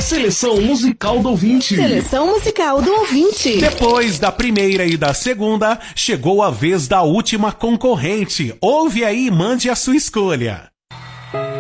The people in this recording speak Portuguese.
Seleção musical do ouvinte. Seleção musical do ouvinte. Depois da primeira e da segunda, chegou a vez da última concorrente. Ouve aí e mande a sua escolha.